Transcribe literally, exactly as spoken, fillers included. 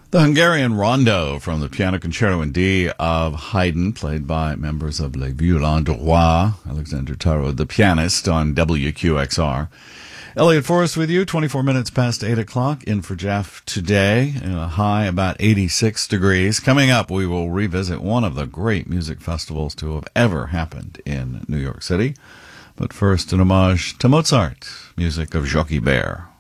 The Hungarian Rondo from the Piano Concerto in D of Haydn, played by members of Les Violons du Roi, Alexander Tarot, the pianist, on W Q X R. Elliot Forrest with you, twenty-four minutes past eight o'clock, in for Jeff today, a high about eighty-six degrees. Coming up, we will revisit one of the great music festivals to have ever happened in New York City. But first, an homage to Mozart, music of Joachim Baer.